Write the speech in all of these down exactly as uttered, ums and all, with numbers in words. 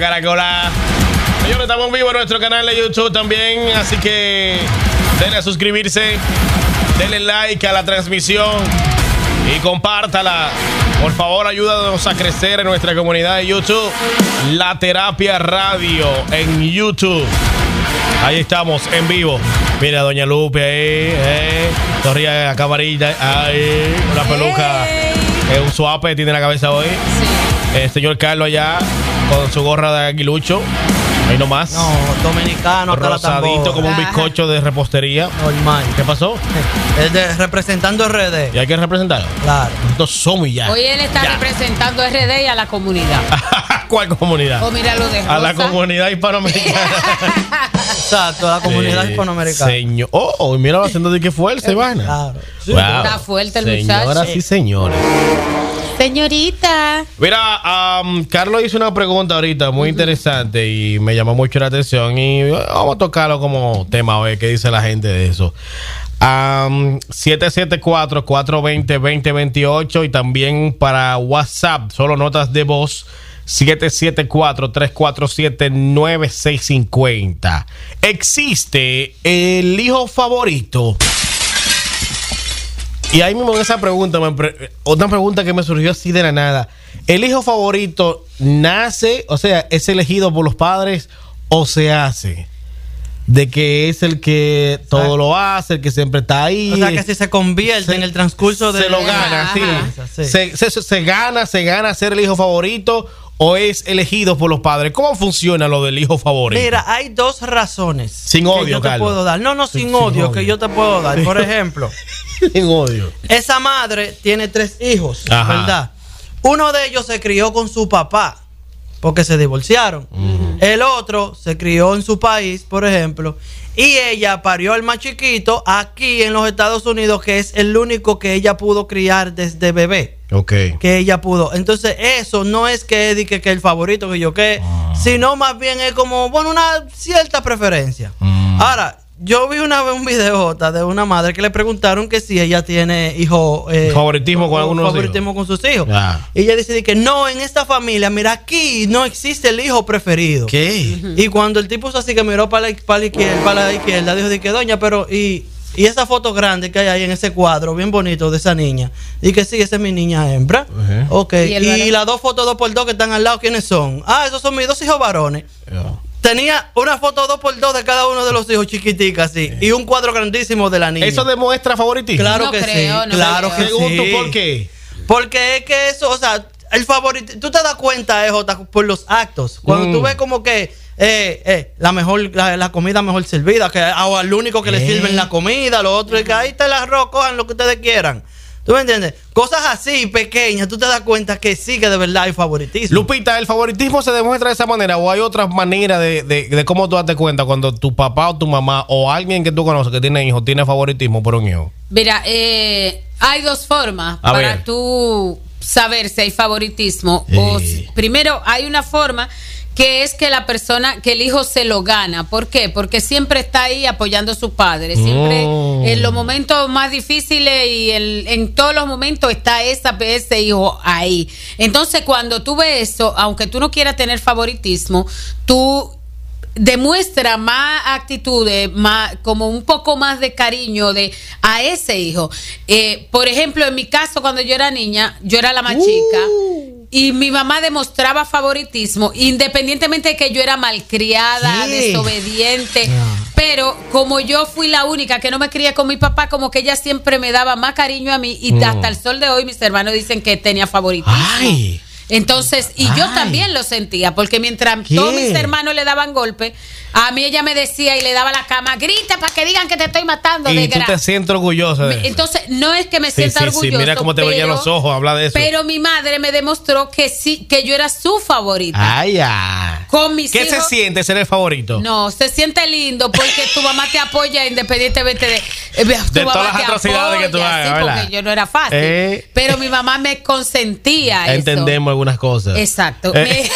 caracola. Señores, estamos en vivo en nuestro canal de YouTube también, así que denle a suscribirse, denle like a la transmisión y compártala. Por favor, ayúdanos a crecer en nuestra comunidad de YouTube. La Terapia Radio en YouTube. Ahí estamos, en vivo. Mira, doña Lupe ahí, eh. Torría a camarilla, ahí, una peluca. Hey. Eh, un suape tiene la cabeza hoy. Sí. El señor Carlos allá, con su gorra de aguilucho. Ahí nomás. No, dominicano. Rosadito como un bizcocho de repostería. Normal. ¿Qué pasó? Es de representando R D. ¿Y hay que representarlo? Claro. Nosotros somos ya. Hoy él está ya representando R D y a la comunidad. ¿Cuál comunidad? Oh, mira lo de Rosa. A la comunidad hispanoamericana. Exacto, a la comunidad sí, hispanoamericana. Señor. Oh, oh, mira haciendo de qué fuerza, Ivana. Claro. Sí. Wow. Está fuerte el Señoras muchacho. Señoras y señores. Señorita. Mira, um, Carlos hizo una pregunta ahorita muy uh-huh. interesante y me llamó mucho la atención y vamos a tocarlo como tema, a ver qué dice la gente de eso. Um, siete siete cuatro, cuatro dos cero, dos cero dos ocho y también para WhatsApp, solo notas de voz, siete siete cuatro, tres cuatro siete, nueve seis cinco cero. ¿Existe el hijo favorito? Y ahí mismo en esa pregunta, me pre- otra pregunta que me surgió así de la nada. ¿El hijo favorito nace, o sea, es elegido por los padres o se hace? De que es el que todo ah. lo hace, el que siempre está ahí. O sea, que si se convierte se, en el transcurso de... Se lo gana, sí. sí. Se, se, se gana, se gana ser el hijo favorito o es elegido por los padres. ¿Cómo funciona lo del hijo favorito? Mira, hay dos razones. Sin odio, que yo te Carlos. puedo dar. No, no, sin, sin, odio, sin odio, que yo te puedo dar. Por ejemplo... Sin odio. Esa madre tiene tres hijos, Ajá. ¿verdad? Uno de ellos se crió con su papá porque se divorciaron. Uh-huh. El otro se crió en su país, por ejemplo, y ella parió al más chiquito aquí en los Estados Unidos, que es el único que ella pudo criar desde bebé. Okay. Que ella pudo. Entonces, eso no es que es que, que el favorito que yo que, uh. sino más bien es como, bueno, una cierta preferencia. Uh. Ahora, yo vi una vez un video de una madre que le preguntaron que si ella tiene hijo eh, favoritismo con algunos favoritismo hijos. con sus hijos. Ah. Y ella dice que no, en esta familia, mira, aquí no existe el hijo preferido. ¿Qué? Uh-huh. Y cuando el tipo así que miró para la, para la izquierda, para la izquierda, dijo de que doña, pero y y esa foto grande que hay ahí en ese cuadro, bien bonito de esa niña, y que sí, esa es mi niña hembra. Uh-huh. Ok. Y, y las dos fotos dos por dos que están al lado, ¿quiénes son? Ah, esos son mis dos hijos varones. Yeah. Tenía una foto dos por dos de cada uno de los hijos chiquiticas, así, sí. Y un cuadro grandísimo de la niña. ¿Eso demuestra favoritismo? Claro no que creo, sí, no claro creo. que Pregunto, sí. ¿por qué? Porque es que eso, o sea, el favoritismo, tú te das cuenta, eh, Jota, por los actos. Cuando mm. tú ves como que eh, eh, la mejor, la, la comida mejor servida, que o al único que eh. le sirven la comida, lo otro, y que ahí está el arroz, cojan lo que ustedes quieran. ¿Tú me entiendes? Cosas así, pequeñas, tú te das cuenta que sí, que de verdad hay favoritismo. Lupita, ¿el favoritismo se demuestra de esa manera o hay otras maneras de, de, de cómo tú das cuenta cuando tu papá o tu mamá o alguien que tú conoces que tiene hijos tiene favoritismo por un hijo? Mira, eh, hay dos formas A para ver. tú saber si hay favoritismo. Sí. O si, primero, hay una forma que es que la persona, que el hijo se lo gana. ¿Por qué? Porque siempre está ahí apoyando a su padre. Siempre Mm. en los momentos más difíciles y en, en todos los momentos está esa, ese hijo ahí. Entonces, cuando tú ves eso, aunque tú no quieras tener favoritismo, tú demuestra más actitudes, más, como un poco más de cariño de a ese hijo. Eh, por ejemplo, en mi caso, cuando yo era niña, yo era la más uh. chica y mi mamá demostraba favoritismo, independientemente de que yo era malcriada, ¿Qué? desobediente. Yeah. Pero como yo fui la única que no me crié con mi papá, como que ella siempre me daba más cariño a mí y mm. hasta el sol de hoy mis hermanos dicen que tenía favoritismo. Ay. Entonces, y Ay. yo también lo sentía, porque mientras ¿Qué? todos mis hermanos le daban golpe, a mí ella me decía y le daba la cama, grita para que digan que te estoy matando. Y de tú gra- te sientes orgulloso de eso. Entonces, no es que me Sí, sienta sí, orgulloso. sí, mira cómo te pero, brillan los ojos, habla de eso. Pero mi madre me demostró que sí, que yo era su favorita. Ay, ya. Con mis ¿Qué hijos, se siente ser el favorito? No, se siente lindo porque tu mamá te apoya independientemente de, eh, tu De mamá todas las te atrocidades apoya, que tú hagas, sí, ¿verdad? porque yo no era fácil. Eh. Pero mi mamá me consentía eso. Entendemos algunas cosas. Exacto. Eh.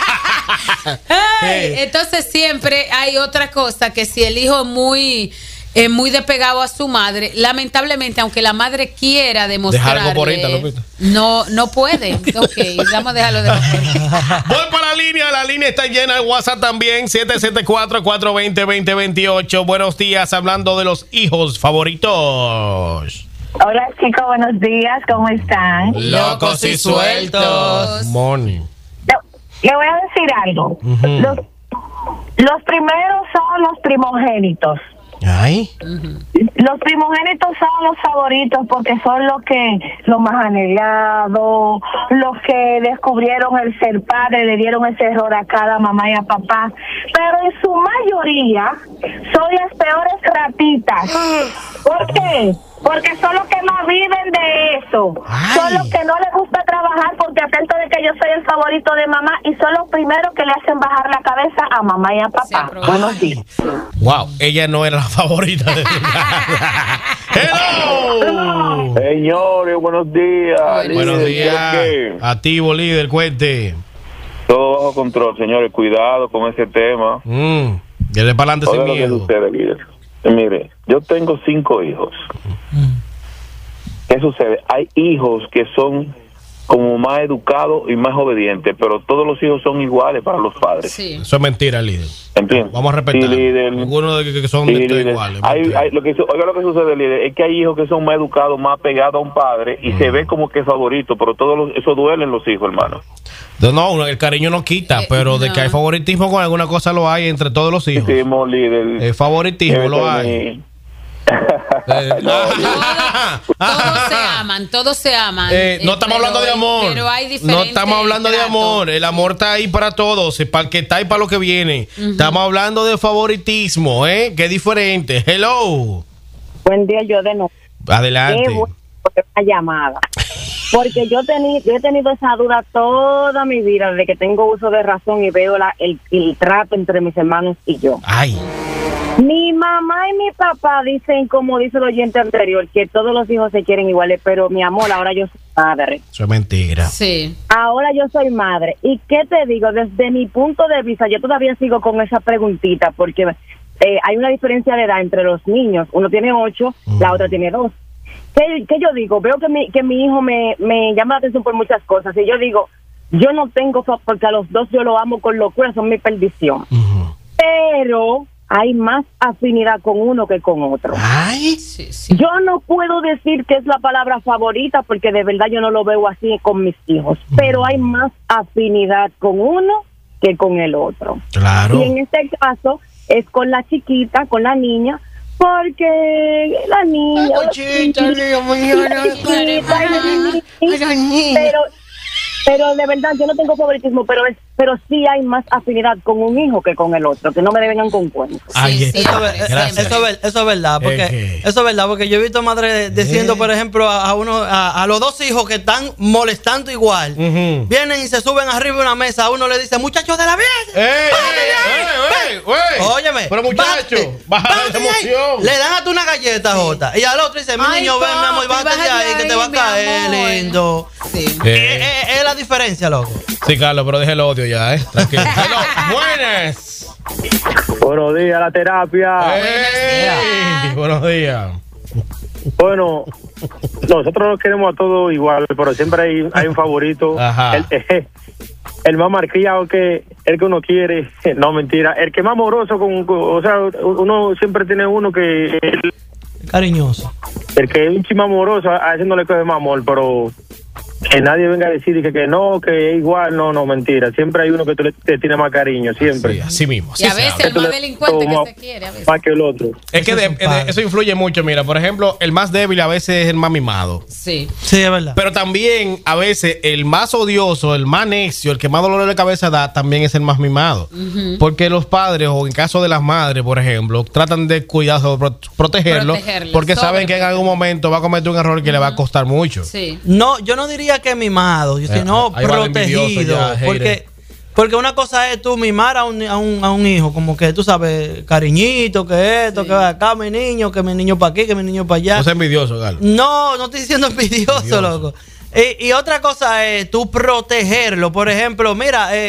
Ay, entonces siempre hay otra cosa que si el hijo es muy es muy despegado a su madre. Lamentablemente, aunque la madre quiera demostrarle, por ahí, Lupita. no, no puede. Ok, vamos a dejarlo de Voy para la línea, la línea está llena, el WhatsApp también, siete siete cuatro, cuatro dos cero, dos cero dos ocho. Buenos días, hablando de los hijos favoritos. Hola chicos, buenos días, ¿cómo están? Locos y sueltos. Morning. Le, le voy a decir algo. Uh-huh. Los, los primeros son los primogénitos. Ay. Uh-huh. Los primogénitos son los favoritos porque son los que los más anhelados, los que descubrieron el ser padre, le dieron ese error a cada mamá y a papá. Pero en su mayoría son las peores ratitas. ¿Por qué? Porque son los que más viven de eso. Ay. Son los que no les gusta trabajar porque atento de que yo soy el favorito de mamá y son los primeros que le hacen bajar la cabeza a mamá y a papá. Sí, buenos días. Wow, ella no era la favorita de su casa. ¡Hello! Señores, buenos días. Buenos días. Activo, líder, cuente. Todo bajo control, señores. Cuidado con ese tema. Mm, dele para adelante sin miedo. ¿Qué sucede, líder? Mire, yo tengo cinco hijos. ¿Qué sucede? Hay hijos que son como más educados y más obedientes, pero todos los hijos son iguales para los padres. Sí. Eso es mentira, líder. ¿Entiendes? Vamos a respetar. Sí, líder. Ninguno de que, que son sí, de líder. iguales. Hay, hay, lo que, oiga, lo que sucede, líder, es que hay hijos que son más educados, más pegados a un padre y mm. se ve como que es favorito, pero todos los, eso duele en los hijos, hermano. No, el cariño no quita, eh, no. De que hay favoritismo con alguna cosa lo hay entre todos los hijos. Sí, líder. El favoritismo lo hay. Eh, no, todos, todos se aman, todos se aman. Eh, no estamos pero, hablando de amor. Pero hay diferentes no estamos hablando tratos. de amor. El amor está ahí para todos, para el que está ahí para lo que viene. Uh-huh. Estamos hablando de favoritismo, ¿eh? Que es diferente. Hello. Buen día, yo de nuevo. Adelante. Qué buena llamada. Porque yo, tení, yo he tenido esa duda toda mi vida, de que tengo uso de razón y veo la, el, el trato entre mis hermanos y yo. Ay. Mi mamá y mi papá dicen, como dice el oyente anterior, que todos los hijos se quieren iguales, pero mi amor, ahora yo soy madre. Eso es mentira. Sí. Ahora yo soy madre. ¿Y qué te digo? Desde mi punto de vista, yo todavía sigo con esa preguntita, porque eh, hay una diferencia de edad entre los niños. Uno tiene ocho, mm. la otra tiene dos. ¿Qué, qué yo digo? Veo que mi, que mi hijo me, me llama la atención por muchas cosas, y yo digo, yo no tengo, porque a los dos yo lo amo con locura, son mi perdición. Uh-huh. Pero hay más afinidad con uno que con otro. Ay, sí, sí. Yo no puedo decir que es la palabra favorita porque de verdad yo no lo veo así con mis hijos, mm. pero hay más afinidad con uno que con el otro. Claro. Y en este caso es con la chiquita, con la niña, porque la niña... Ay, chiquita, pero... Pero de verdad, yo no tengo favoritismo, pero es, pero sí hay más afinidad con un hijo que con el otro, que no me vengan con cuentos. Ay, sí, eso, es, eso, es, eso es verdad, porque okay. eso es verdad, porque yo he visto madres diciendo, por ejemplo, a, a uno, a, a los dos hijos que están molestando igual, uh-huh. vienen y se suben arriba de una mesa, a uno le dice, muchachos de la vieja, ¡ey, ey, ey! Óyeme, pero muchacho, baja la emoción. Le dan a tú una galleta, sí. Jota, y al otro dice, mi Ay, niño, ven, mi amor, bájate de ahí, que te va a caer, lindo. Sí. Eh. Es, es la diferencia, loco. Sí, Carlos, pero deje el odio ya, ¿eh? Tranquilo. Buenas. Buenos días, la terapia. Hey, buenos días. Bueno, nosotros nos queremos a todos igual, pero siempre hay, hay un favorito. Ajá. El, el, el más marquillado, que el que uno quiere, no mentira, el que más amoroso, con, con, o sea, uno siempre tiene uno que... El, cariñoso. El que es un chima amoroso, a ese no le coge más amor, pero... Que nadie venga a decir que, que no, que es igual, no, no, mentira. Siempre hay uno que te, te tiene más cariño, siempre. Sí, así mismo. Y a veces el más delincuente que se quiere, a veces. Más que el otro. Es que de, de, eso influye mucho, mira, por ejemplo, el más débil a veces es el más mimado. Sí. Sí, es verdad. Pero también, a veces, el más odioso, el más necio, el que más dolor de cabeza da, también es el más mimado. Uh-huh. Porque los padres, o en caso de las madres, por ejemplo, tratan de cuidarlo, protegerlo, protegerlo porque saben que en algún momento va a cometer un error que uh-huh. le va a costar mucho. Sí. No, yo no diría que mimado, sino eh, protegido, ya, porque porque una cosa es tú mimar a un, a un, a un hijo, como que tú sabes, cariñito, que esto, sí. que acá mi niño, que mi niño para aquí, que mi niño para allá. No seas envidioso, Galo. No, no estoy diciendo envidioso, envidioso. Loco. Y, y otra cosa es tú protegerlo, por ejemplo, mira, eh,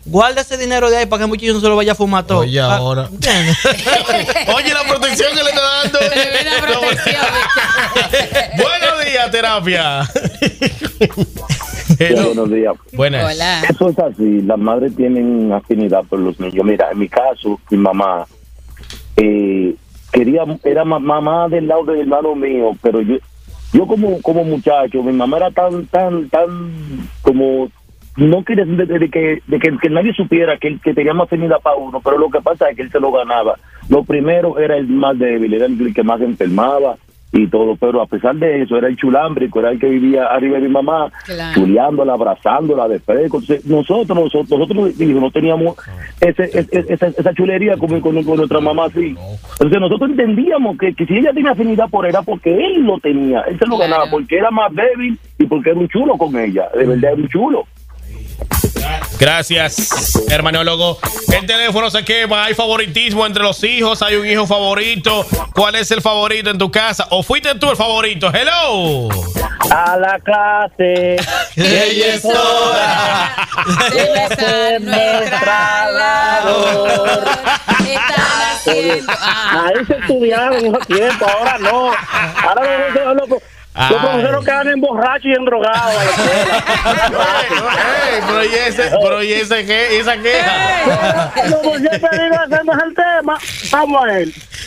guarda ese dinero de ahí para que el muchacho no se lo vaya a fumar todo. Oye, ahora. ¿Entiendes? Oye, la protección que le está dando. protección. Buenos días, terapia. Sí, buenos días. Buenas. Hola. Eso es así, las madres tienen afinidad por los niños. Mira, en mi caso, mi mamá eh, quería, era mamá del lado del hermano mío, pero yo yo como como muchacho, mi mamá era tan, tan, tan, como, no quería de, de, de que, de que, que nadie supiera que, que tenía más afinidad para uno, pero lo que pasa es que él se lo ganaba. Lo primero era el más débil, era el que más enfermaba y todo, pero a pesar de eso, era el chulámbrico, era el que vivía arriba de mi mamá, claro, chuleándola, abrazándola de fresco. Entonces, nosotros, nosotros, nosotros no teníamos ese, ese, esa, esa chulería con, con, con nuestra mamá así. Entonces, nosotros entendíamos que, que si ella tenía afinidad por él, era porque él lo tenía, él se lo claro. ganaba, porque era más débil y porque era un chulo con ella, de verdad era un chulo. Gracias, hermanólogo. El teléfono se quema. Hay favoritismo entre los hijos. Hay un hijo favorito. ¿Cuál es el favorito en tu casa? ¿O fuiste tú el favorito? Hello. A la clase. Que es hora de besar nuestra labor. Están haciendo. Ah. Ahí se estudiaba en esos tiempos. Ahora no. Ahora no, no, no. Los profesores quedan en borrachos y en drogados a la escuela. Pero y ese, pero y ese que, esa queja. Como siempre digo, hacemos el tema, vamos a él.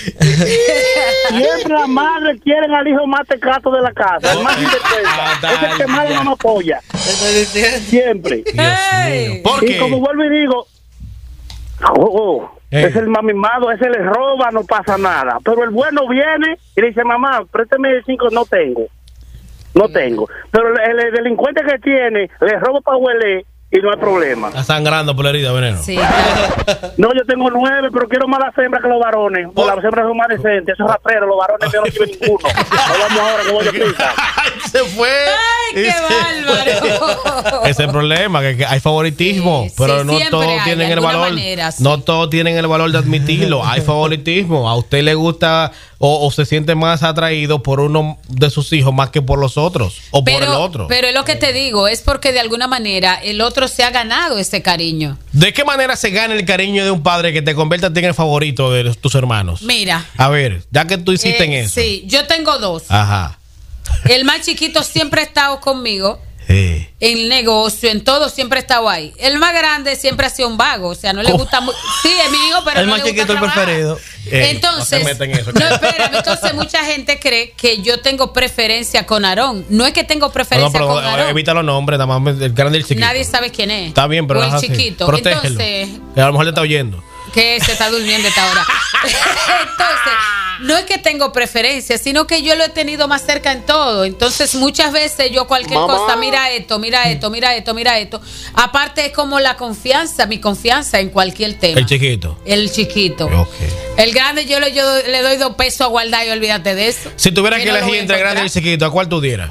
Siempre las madres quieren al hijo más tecato de la casa, el más indefensa, es el que más la mamá apoya. Siempre. Dios mío. ¿Por qué? Y como vuelvo y digo, oh, oh, es el mamimado, ese le roba, no pasa nada. Pero el bueno viene y le dice, mamá, préstame cinco, no tengo. No tengo. Pero el, el delincuente que tiene, le roba para huele y no hay problema. Está sangrando por la herida, veneno. Sí, claro. No, yo tengo nueve, pero quiero más las hembras que los varones. Oh. Las hembras son más decentes. Esos raperos, los varones yo no quiero ninguno. No vamos ahora que voy a explicar. Se fue. ¡Ay, qué bárbaro! Ese es el problema, que, que hay favoritismo, sí, pero sí, no todos hay, tienen el valor. Manera, sí. No todos tienen el valor de admitirlo. Hay favoritismo. A usted le gusta o, o se siente más atraído por uno de sus hijos más que por los otros o pero, por el otro. Pero es lo que te digo, es porque de alguna manera el otro se ha ganado ese cariño. ¿De qué manera se gana el cariño de un padre que te convierta en el favorito de tus hermanos? Mira. A ver, ya que tú hiciste eh, en eso. Sí, yo tengo dos. Ajá. El más chiquito siempre ha estado conmigo. Sí. En el negocio, en todo, siempre ha estado ahí. El más grande siempre ha sido un vago, o sea, no le ¿Cómo? gusta mucho. Sí, es mi hijo, pero el no más le chiquito, gusta el preferido. Ey, entonces, no, se en eso, no, espérame, entonces mucha gente cree que yo tengo preferencia con Aarón. No es que tengo preferencia no, no, pero, con Aarón. Evita los nombres, nada más el grande y el chiquito. Nadie sabe quién es. Está bien, pero o el así. chiquito. Protégelo. Entonces, que a lo mejor le está oyendo. Que se está durmiendo esta hora. Entonces, no es que tengo preferencia, sino que yo lo he tenido más cerca en todo. Entonces, muchas veces yo cualquier Mamá. cosa, mira esto, mira esto, mira esto, mira esto. Aparte es como la confianza, mi confianza en cualquier tema. El chiquito. El chiquito. Okay. El grande yo le, yo le doy dos pesos a guardar y olvídate de eso. Si tuvieras que, que no elegir entre el grande y el chiquito, ¿a cuál tú dieras?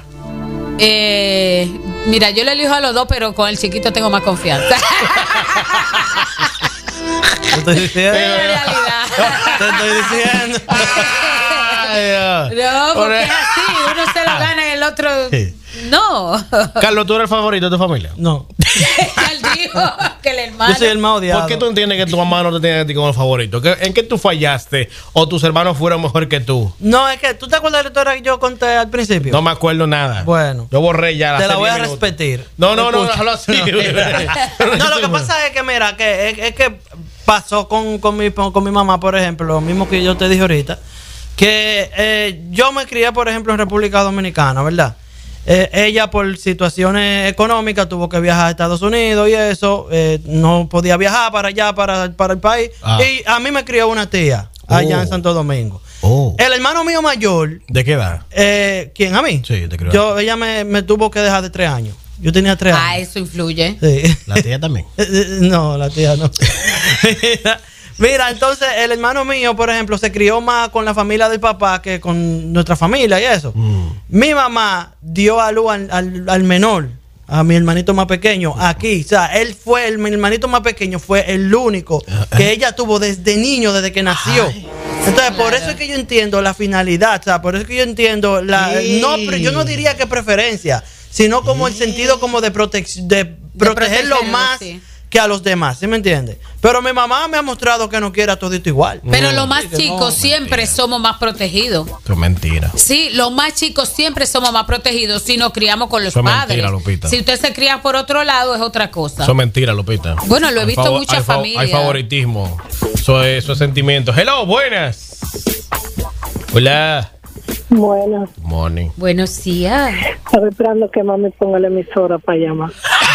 Eh, mira, yo le elijo a los dos, pero con el chiquito tengo más confianza. Te estoy diciendo. Es la realidad. Te estoy diciendo. No, porque es así. Uno se lo gana y el otro no. Carlos, ¿tú eres el favorito de tu familia? No. Él dijo que el hermano. Yo soy el más odiado. ¿Por qué tú entiendes que tu mamá no te tiene a ti como el favorito? ¿En qué tú fallaste? ¿O tus hermanos fueron mejor que tú? No, es que tú te acuerdas de la historia que yo conté al principio. No me acuerdo nada. Bueno, yo borré ya la te la voy a repetir. No, no, no, déjalo así. No, lo que pasa es que, mira, que es, es que pasó con, con, mi, con mi mamá, por ejemplo, lo mismo que yo te dije ahorita, que eh, yo me crié, por ejemplo, en República Dominicana, ¿verdad? Eh, ella por situaciones económicas tuvo que viajar a Estados Unidos y eso, eh, no podía viajar para allá, para, para el país. Ah. Y a mí me crió una tía allá oh. en Santo Domingo. Oh. El hermano mío mayor. ¿De qué edad? Eh, ¿Quién? ¿A mí? Sí, te creo. Yo, ella me, me tuvo que dejar de tres años. Yo tenía tres años. Ah, eso influye. Sí. ¿La tía también? No, la tía no. Mira, mira, entonces el hermano mío, por ejemplo, se crió más con la familia del papá que con nuestra familia y eso. Mm. Mi mamá dio a luz al, al, al menor, a mi hermanito más pequeño, aquí. O sea, él fue, el, mi hermanito más pequeño fue el único que ella tuvo desde niño, desde que nació. Ay. Entonces, claro. Por eso es que yo entiendo la finalidad, o sea, por eso es que yo entiendo la... Sí. No, yo no diría que preferencia, sino como sí. el sentido como de, protec de, de protegerlo más... Sí. que a los demás, ¿sí me entiendes? Pero mi mamá me ha mostrado que no quiere a todito igual. Pero mm. los más sí, chicos no, siempre mentira. somos más protegidos. Eso es mentira. Sí, los más chicos siempre somos más protegidos si nos criamos con los Eso es padres. mentira, Lupita. Si usted se cría por otro lado es otra cosa. Eso es mentira, Lupita. Bueno, lo he Hay visto favo- muchas hay fa- familias. Hay favoritismo. Eso es, eso es sentimiento. Hello, buenas. Hola. Bueno, Good morning. Buenos días. estaba esperando que mami ponga la emisora para llamar.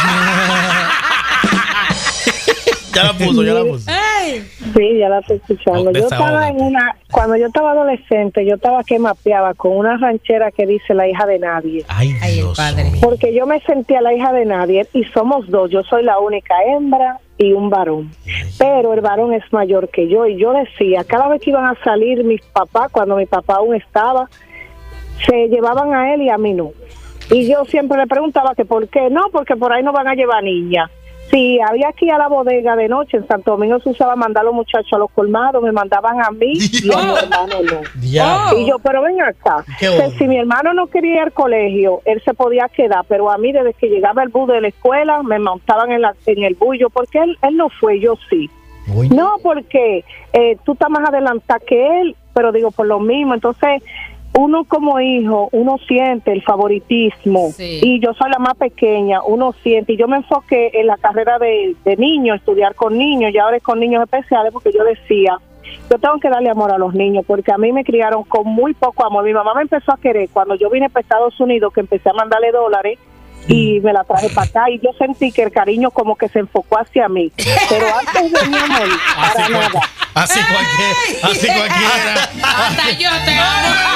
Ya la puso, ya la puso. Sí, ya la estoy escuchando. Oh, Yo estaba en una, cuando yo estaba adolescente, yo estaba que mapeaba con una ranchera que dice la hija de nadie. Ay, Ay, el Dios padre. mío. Porque yo me sentía la hija de nadie y somos dos. Yo soy la única hembra y un varón. Pero el varón es mayor que yo. Y yo decía, cada vez que iban a salir mis papás, cuando mi papá aún estaba, se llevaban a él y a mí no. Y yo siempre le preguntaba que por qué. No, porque por ahí no van a llevar niñas. Si había aquí a la bodega de noche, en Santo Domingo se usaba mandar a los muchachos a los colmados, me mandaban a mí y a mi hermano no. Diablo. Y yo, pero ven acá, Qué que bueno. si mi hermano no quería ir al colegio, él se podía quedar, pero a mí desde que llegaba el bus de la escuela, me montaban en, la, en el bus, yo, porque él, él no fue, yo sí. Uy. No, porque eh, tú estás más adelantada que él, pero digo, por lo mismo, entonces uno como hijo, uno siente el favoritismo, Sí. y yo soy la más pequeña, uno siente, y yo me enfoqué en la carrera de, de niños, estudiar con niños, y ahora es con niños especiales, porque yo decía, yo tengo que darle amor a los niños, porque a mí me criaron con muy poco amor. Mi mamá me empezó a querer cuando yo vine para Estados Unidos, que empecé a mandarle dólares, y me la traje para acá, y yo sentí que el cariño como que se enfocó hacia mí, pero antes de mi amor, para Así, nada. cual- así cualquiera. Así cualquiera. Hasta yo te amo.